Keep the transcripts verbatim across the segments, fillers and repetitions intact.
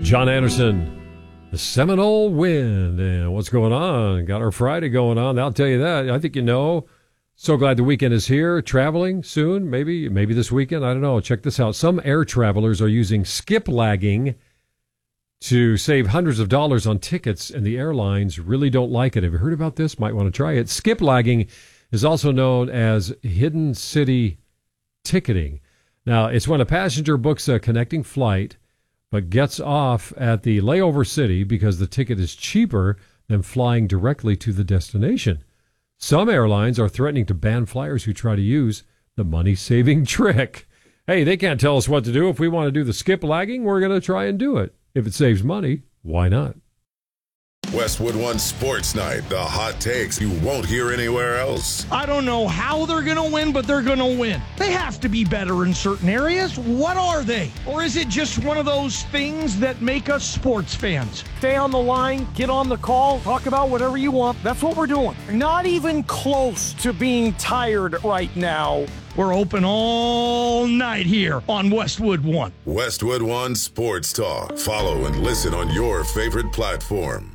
John Anderson, the Seminole Wind. And what's going on? Got our Friday going on. I'll tell you that. I think you know. So glad the weekend is here. Traveling soon, maybe, maybe this weekend. I don't know. Check this out. Some air travelers are using skip lagging to save hundreds of dollars on tickets, and the airlines really don't like it. Have you heard about this? Might want to try it. Skip lagging is also known as hidden city ticketing. Now, it's when a passenger books a connecting flight but gets off at the layover city because the ticket is cheaper than flying directly to the destination. Some airlines are threatening to ban flyers who try to use the money-saving trick. Hey, they can't tell us what to do. If we want to do the skip lagging, we're going to try and do it. If it saves money, why not? Westwood One Sports Night, the hot takes you won't hear anywhere else. I don't know how they're going to win, but they're going to win. They have to be better in certain areas. What are they? Or is it just one of those things that make us sports fans? Stay on the line, get on the call, talk about whatever you want. That's what we're doing. Not even close to being tired right now. We're open all night here on Westwood One. Westwood One Sports Talk. Follow and listen on your favorite platform.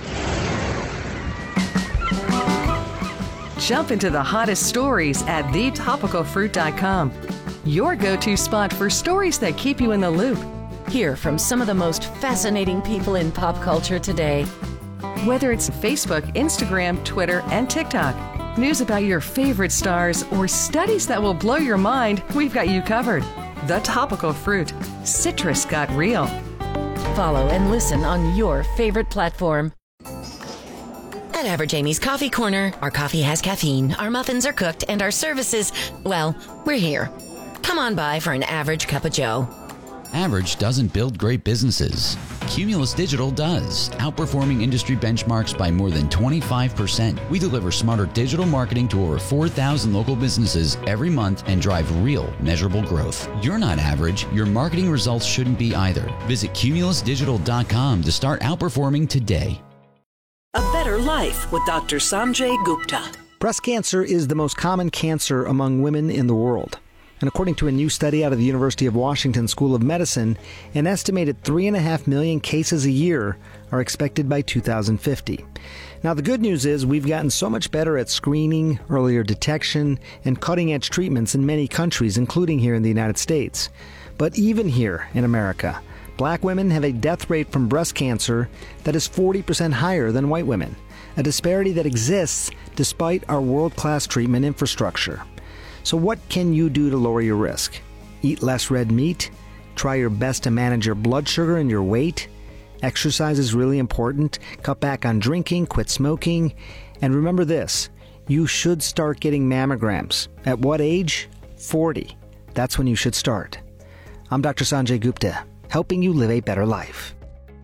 Jump into the hottest stories at the topical fruit dot com. Your go-to spot for stories that keep you in the loop. Hear from some of the most fascinating people in pop culture today. Whether it's Facebook, Instagram, Twitter, and TikTok, news about your favorite stars, or studies that will blow your mind, we've got you covered. The Topical Fruit. Citrus got real. Follow and listen on your favorite platform. At Average Amy's Coffee Corner, our coffee has caffeine, our muffins are cooked, and our services, well, we're here. Come on by for an average cup of joe. Average doesn't build great businesses. Cumulus Digital does, outperforming industry benchmarks by more than twenty-five percent. We deliver smarter digital marketing to over four thousand local businesses every month and drive real, measurable growth. You're not average. Your marketing results shouldn't be either. Visit cumulus digital dot com to start outperforming today. A Better Life with Doctor Sanjay Gupta. Breast cancer is the most common cancer among women in the world. And according to a new study out of the University of Washington School of Medicine, an estimated three and a half million cases a year are expected by two thousand fifty. Now, the good news is we've gotten so much better at screening, earlier detection, and cutting-edge treatments in many countries, including here in the United States. But even here in America, Black women have a death rate from breast cancer that is forty percent higher than white women, a disparity that exists despite our world-class treatment infrastructure. So what can you do to lower your risk? Eat less red meat? Try your best to manage your blood sugar and your weight? Exercise is really important. Cut back on drinking, quit smoking. And remember this, you should start getting mammograms. At what age? forty. That's when you should start. I'm Doctor Sanjay Gupta, helping you live a better life.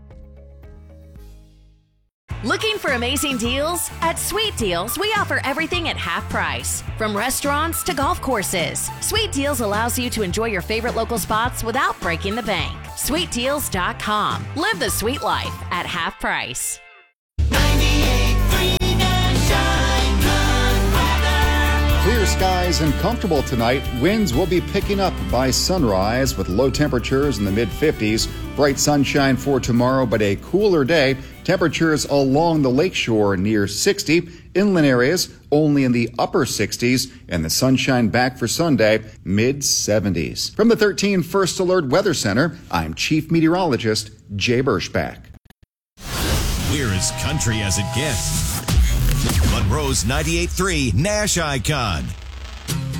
Looking for amazing deals? At Sweet Deals, we offer everything at half price. From restaurants to golf courses, Sweet Deals allows you to enjoy your favorite local spots without breaking the bank. sweet deals dot com. Live the sweet life at half price. Clear skies and comfortable tonight. Winds will be picking up by sunrise with low temperatures in the mid fifties. Bright sunshine for tomorrow, but a cooler day. Temperatures along the lakeshore near sixty. Inland areas only in the upper sixties. And the sunshine back for Sunday, mid seventies. From the thirteen First Alert Weather Center, I'm Chief Meteorologist Jay Berschbach. We're as country as it gets. Monroe's ninety-eight point three Nash Icon.